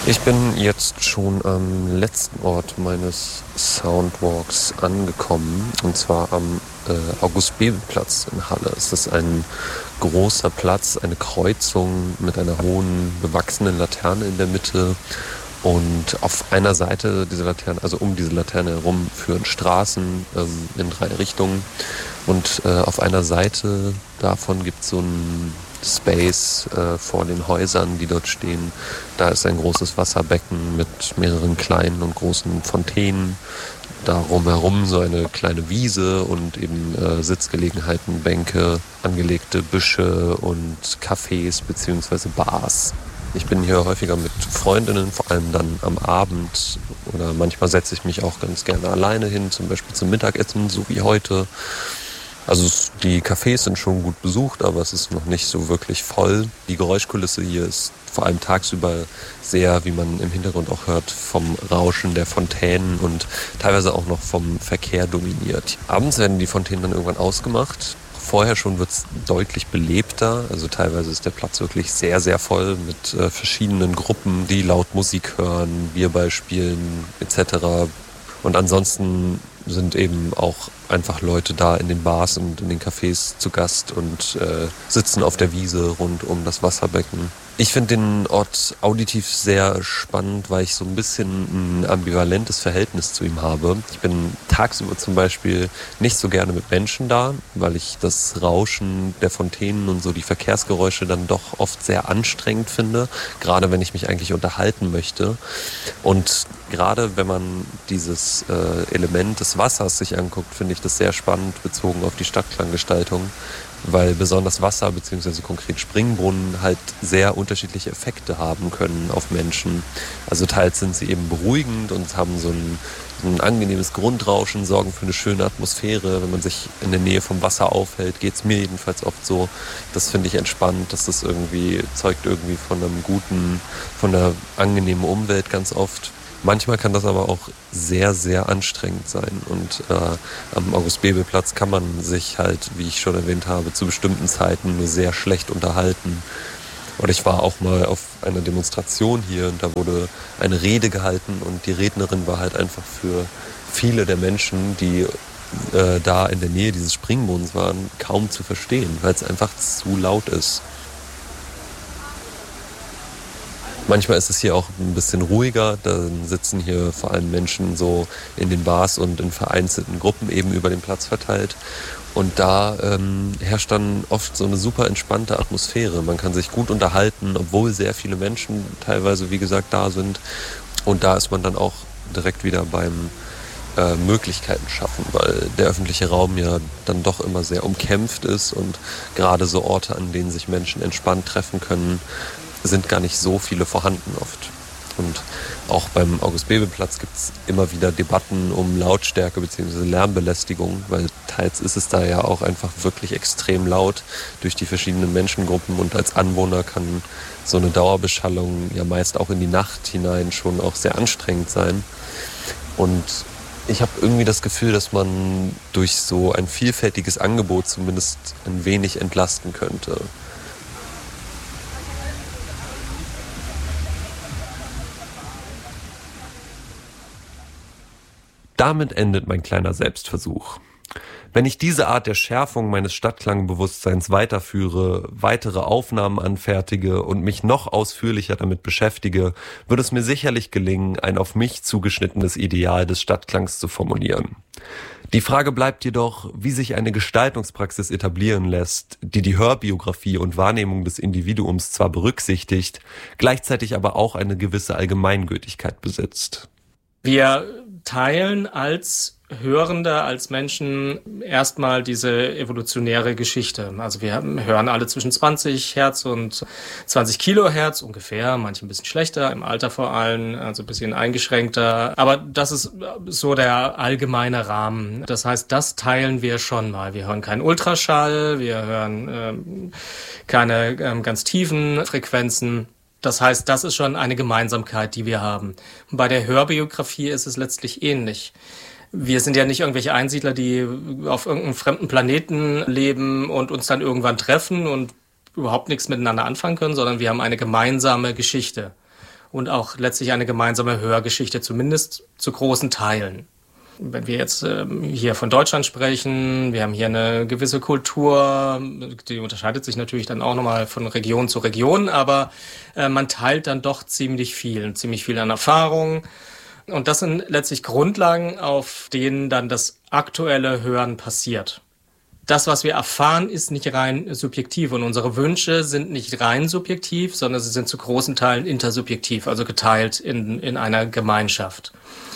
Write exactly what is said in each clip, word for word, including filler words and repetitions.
Ich bin jetzt schon am letzten Ort meines Soundwalks angekommen, und zwar am äh, August-Bebel-Platz in Halle. Es ist ein großer Platz, eine Kreuzung mit einer hohen, bewachsenen Laterne in der Mitte. Und auf einer Seite dieser Laterne, also um diese Laterne herum, führen Straßen ähm, in drei Richtungen. Und äh, auf einer Seite davon gibt es so ein Space äh, vor den Häusern, die dort stehen. Da ist ein großes Wasserbecken mit mehreren kleinen und großen Fontänen. Darum herum so eine kleine Wiese und eben äh, Sitzgelegenheiten, Bänke, angelegte Büsche und Cafés bzw. Bars. Ich bin hier häufiger mit Freundinnen, vor allem dann am Abend, oder manchmal setze ich mich auch ganz gerne alleine hin, zum Beispiel zum Mittagessen, so wie heute. Also es, die Cafés sind schon gut besucht, aber es ist noch nicht so wirklich voll. Die Geräuschkulisse hier ist vor allem tagsüber sehr, wie man im Hintergrund auch hört, vom Rauschen der Fontänen und teilweise auch noch vom Verkehr dominiert. Abends werden die Fontänen dann irgendwann ausgemacht. Vorher schon wird es deutlich belebter, also teilweise ist der Platz wirklich sehr, sehr voll mit äh, verschiedenen Gruppen, die laut Musik hören, Bierball spielen et cetera. Und ansonsten sind eben auch einfach Leute da in den Bars und in den Cafés zu Gast und äh, sitzen auf der Wiese rund um das Wasserbecken. Ich finde den Ort auditiv sehr spannend, weil ich so ein bisschen ein ambivalentes Verhältnis zu ihm habe. Ich bin tagsüber zum Beispiel nicht so gerne mit Menschen da, weil ich das Rauschen der Fontänen und so die Verkehrsgeräusche dann doch oft sehr anstrengend finde, gerade wenn ich mich eigentlich unterhalten möchte. Und gerade wenn man dieses äh, Element des Wassers sich anguckt, finde ich das sehr spannend bezogen auf die Stadtklanggestaltung, weil besonders Wasser bzw. konkret Springbrunnen halt sehr unterschiedliche Effekte haben können auf Menschen. Also teils sind sie eben beruhigend und haben so ein, ein angenehmes Grundrauschen, sorgen für eine schöne Atmosphäre. Wenn man sich in der Nähe vom Wasser aufhält, geht es mir jedenfalls oft so. Das finde ich entspannt, dass das irgendwie zeugt irgendwie von einem guten, von einer angenehmen Umwelt ganz oft. Manchmal kann das aber auch sehr, sehr anstrengend sein und äh, am August-Bebel-Platz kann man sich halt, wie ich schon erwähnt habe, zu bestimmten Zeiten nur sehr schlecht unterhalten. Oder ich war auch mal auf einer Demonstration hier und da wurde eine Rede gehalten und die Rednerin war halt einfach für viele der Menschen, die äh, da in der Nähe dieses Springbrunnens waren, kaum zu verstehen, weil es einfach zu laut ist. Manchmal ist es hier auch ein bisschen ruhiger, dann sitzen hier vor allem Menschen so in den Bars und in vereinzelten Gruppen eben über den Platz verteilt. Und da ähm, herrscht dann oft so eine super entspannte Atmosphäre. Man kann sich gut unterhalten, obwohl sehr viele Menschen teilweise, wie gesagt, da sind. Und da ist man dann auch direkt wieder beim äh, Möglichkeiten schaffen, weil der öffentliche Raum ja dann doch immer sehr umkämpft ist und gerade so Orte, an denen sich Menschen entspannt treffen können, sind gar nicht so viele vorhanden oft. Und auch beim August-Bebel-Platz gibt es immer wieder Debatten um Lautstärke bzw. Lärmbelästigung, weil teils ist es da ja auch einfach wirklich extrem laut durch die verschiedenen Menschengruppen und als Anwohner kann so eine Dauerbeschallung ja meist auch in die Nacht hinein schon auch sehr anstrengend sein. Und ich habe irgendwie das Gefühl, dass man durch so ein vielfältiges Angebot zumindest ein wenig entlasten könnte. Damit endet mein kleiner Selbstversuch. Wenn ich diese Art der Schärfung meines Stadtklangbewusstseins weiterführe, weitere Aufnahmen anfertige und mich noch ausführlicher damit beschäftige, wird es mir sicherlich gelingen, ein auf mich zugeschnittenes Ideal des Stadtklangs zu formulieren. Die Frage bleibt jedoch, wie sich eine Gestaltungspraxis etablieren lässt, die die Hörbiografie und Wahrnehmung des Individuums zwar berücksichtigt, gleichzeitig aber auch eine gewisse Allgemeingültigkeit besitzt. Wir teilen als Hörende, als Menschen erstmal diese evolutionäre Geschichte. Also wir hören alle zwischen zwanzig Hertz und zwanzig Kilohertz ungefähr, manche ein bisschen schlechter, im Alter vor allem, also ein bisschen eingeschränkter. Aber das ist so der allgemeine Rahmen. Das heißt, das teilen wir schon mal. Wir hören keinen Ultraschall, wir hören ähm, keine ähm, ganz tiefen Frequenzen. Das heißt, das ist schon eine Gemeinsamkeit, die wir haben. Bei der Hörbiografie ist es letztlich ähnlich. Wir sind ja nicht irgendwelche Einsiedler, die auf irgendeinem fremden Planeten leben und uns dann irgendwann treffen und überhaupt nichts miteinander anfangen können, sondern wir haben eine gemeinsame Geschichte. und auch letztlich eine gemeinsame Hörgeschichte, zumindest zu großen Teilen. Wenn wir jetzt ähm, hier von Deutschland sprechen, wir haben hier eine gewisse Kultur, die unterscheidet sich natürlich dann auch nochmal von Region zu Region, aber äh, man teilt dann doch ziemlich viel, ziemlich viel an Erfahrung. Und das sind letztlich Grundlagen, auf denen dann das aktuelle Hören passiert. Das, was wir erfahren, ist nicht rein subjektiv und unsere Wünsche sind nicht rein subjektiv, sondern sie sind zu großen Teilen intersubjektiv, also geteilt in, in einer Gemeinschaft.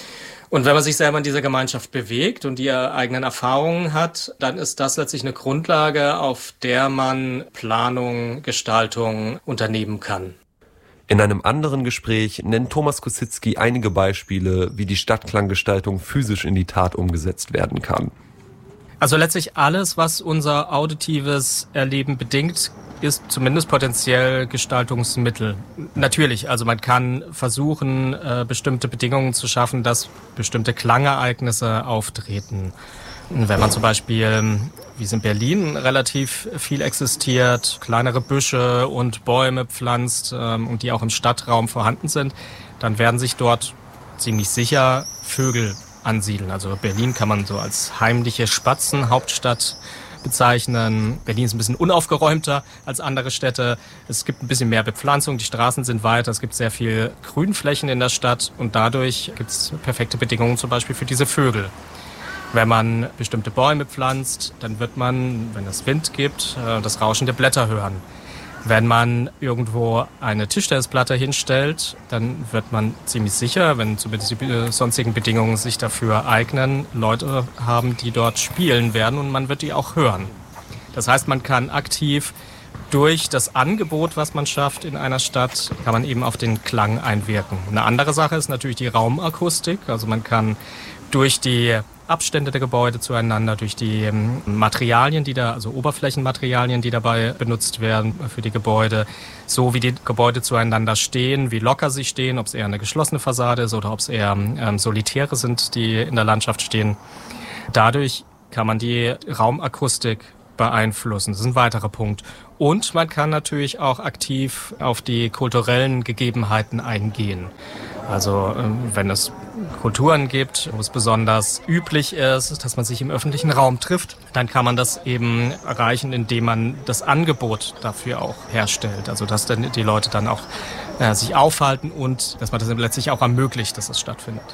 Und wenn man sich selber in dieser Gemeinschaft bewegt und die eigenen Erfahrungen hat, dann ist das letztlich eine Grundlage, auf der man Planung, Gestaltung unternehmen kann. In einem anderen Gespräch nennt Thomas Kosinski einige Beispiele, wie die Stadtklanggestaltung physisch in die Tat umgesetzt werden kann. Also letztlich alles, was unser auditives Erleben bedingt, ist zumindest potenziell Gestaltungsmittel. Natürlich, also man kann versuchen, äh, bestimmte Bedingungen zu schaffen, dass bestimmte Klangereignisse auftreten. Wenn man zum Beispiel, wie es in Berlin relativ viel existiert, kleinere Büsche und Bäume pflanzt ähm, und die auch im Stadtraum vorhanden sind, dann werden sich dort ziemlich sicher Vögel ansiedeln. Also Berlin kann man so als heimliche Spatzenhauptstadt bezeichnen. Berlin ist ein bisschen unaufgeräumter als andere Städte. Es gibt ein bisschen mehr Bepflanzung, die Straßen sind weiter, es gibt sehr viel Grünflächen in der Stadt und dadurch gibt es perfekte Bedingungen zum Beispiel für diese Vögel. Wenn man bestimmte Bäume pflanzt, dann wird man, wenn es Wind gibt, das Rauschen der Blätter hören. Wenn man irgendwo eine Tischtennisplatte hinstellt, dann wird man ziemlich sicher, wenn zumindest die sonstigen Bedingungen sich dafür eignen, Leute haben, die dort spielen werden und man wird die auch hören. Das heißt, man kann aktiv durch das Angebot, was man schafft in einer Stadt, kann man eben auf den Klang einwirken. Eine andere Sache ist natürlich die Raumakustik. Also man kann durch die Abstände der Gebäude zueinander, durch die Materialien, die da, also Oberflächenmaterialien, die dabei benutzt werden für die Gebäude, so wie die Gebäude zueinander stehen, wie locker sie stehen, ob es eher eine geschlossene Fassade ist oder ob es eher ähm, Solitäre sind, die in der Landschaft stehen. Dadurch kann man die Raumakustik beeinflussen. Das ist ein weiterer Punkt. Und man kann natürlich auch aktiv auf die kulturellen Gegebenheiten eingehen. Also wenn es Kulturen gibt, wo es besonders üblich ist, dass man sich im öffentlichen Raum trifft, dann kann man das eben erreichen, indem man das Angebot dafür auch herstellt. Also dass dann die Leute dann auch äh, sich aufhalten und dass man das letztlich auch ermöglicht, dass es stattfindet.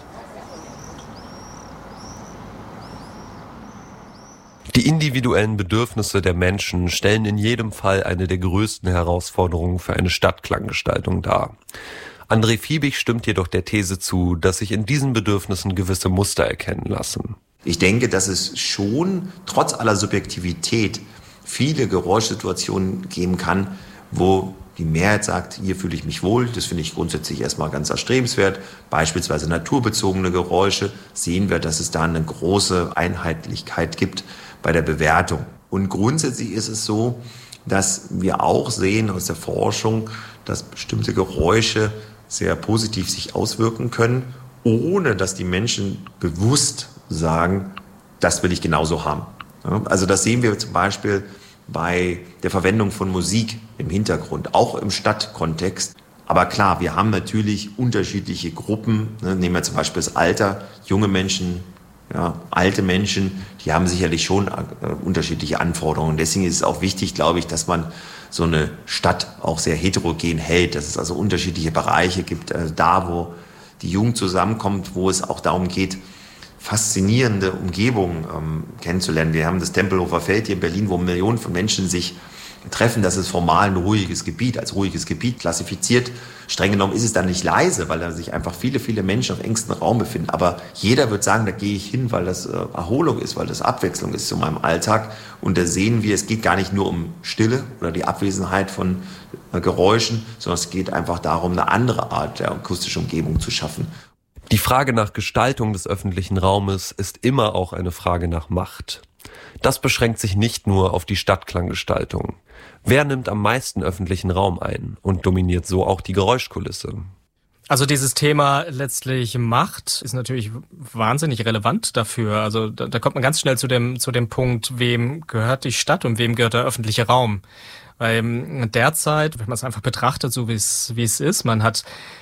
Die individuellen Bedürfnisse der Menschen stellen in jedem Fall eine der größten Herausforderungen für eine Stadtklanggestaltung dar. André Fiebig stimmt jedoch der These zu, dass sich in diesen Bedürfnissen gewisse Muster erkennen lassen. Ich denke, dass es schon trotz aller Subjektivität viele Geräuschsituationen geben kann, wo die Mehrheit sagt, hier fühle ich mich wohl. Das finde ich grundsätzlich erstmal ganz erstrebenswert. Beispielsweise naturbezogene Geräusche sehen wir, dass es da eine große Einheitlichkeit gibt bei der Bewertung. Und grundsätzlich ist es so, dass wir auch sehen aus der Forschung, dass bestimmte Geräusche sehr positiv sich auswirken können, ohne dass die Menschen bewusst sagen, das will ich genauso haben. Also das sehen wir zum Beispiel bei der Verwendung von Musik im Hintergrund, auch im Stadtkontext. Aber klar, wir haben natürlich unterschiedliche Gruppen. Nehmen wir zum Beispiel das Alter, junge Menschen, ja, alte Menschen, die haben sicherlich schon äh, unterschiedliche Anforderungen. Deswegen ist es auch wichtig, glaube ich, dass man so eine Stadt auch sehr heterogen hält, dass es also unterschiedliche Bereiche gibt, äh, da wo die Jugend zusammenkommt, wo es auch darum geht, faszinierende Umgebungen ähm, kennenzulernen. Wir haben das Tempelhofer Feld hier in Berlin, wo Millionen von Menschen sich treffen. Das ist formal ein ruhiges Gebiet, als ruhiges Gebiet klassifiziert. Streng genommen ist es dann nicht leise, weil da sich einfach viele, viele Menschen auf engstem Raum befinden. Aber jeder wird sagen, da gehe ich hin, weil das äh, Erholung ist, weil das Abwechslung ist zu meinem Alltag. Und da sehen wir, es geht gar nicht nur um Stille oder die Abwesenheit von äh, Geräuschen, sondern es geht einfach darum, eine andere Art der akustischen Umgebung zu schaffen. Die Frage nach Gestaltung des öffentlichen Raumes ist immer auch eine Frage nach Macht. Das beschränkt sich nicht nur auf die Stadtklanggestaltung. Wer nimmt am meisten öffentlichen Raum ein und dominiert so auch die Geräuschkulisse? Also dieses Thema letztlich Macht ist natürlich wahnsinnig relevant dafür. Also da, da kommt man ganz schnell zu dem zu dem Punkt, wem gehört die Stadt und wem gehört der öffentliche Raum. Weil derzeit, wenn man es einfach betrachtet, so wie es wie es ist, man hat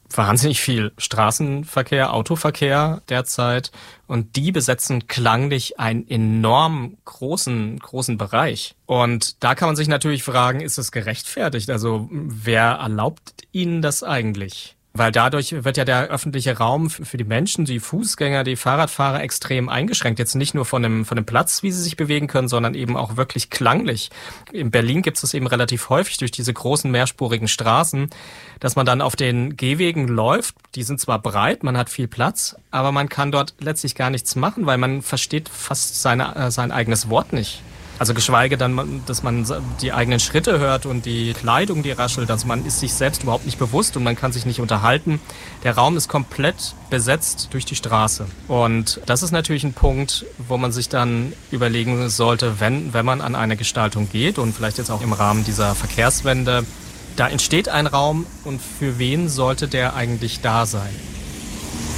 wahnsinnig viel Straßenverkehr, Autoverkehr derzeit und die besetzen klanglich einen enorm großen, großen Bereich. Und da kann man sich natürlich fragen, ist es gerechtfertigt? Also wer erlaubt ihnen das eigentlich? Weil dadurch wird ja der öffentliche Raum für die Menschen, die Fußgänger, die Fahrradfahrer extrem eingeschränkt. Jetzt nicht nur von dem, von dem Platz, wie sie sich bewegen können, sondern eben auch wirklich klanglich. In Berlin gibt es das eben relativ häufig durch diese großen mehrspurigen Straßen, dass man dann auf den Gehwegen läuft. Die sind zwar breit, man hat viel Platz, aber man kann dort letztlich gar nichts machen, weil man versteht fast seine, äh, sein eigenes Wort nicht. Also geschweige dann, dass man die eigenen Schritte hört und die Kleidung, die raschelt. Also man ist sich selbst überhaupt nicht bewusst und man kann sich nicht unterhalten. Der Raum ist komplett besetzt durch die Straße. Und das ist natürlich ein Punkt, wo man sich dann überlegen sollte, wenn, wenn man an eine Gestaltung geht und vielleicht jetzt auch im Rahmen dieser Verkehrswende, da entsteht ein Raum und für wen sollte der eigentlich da sein?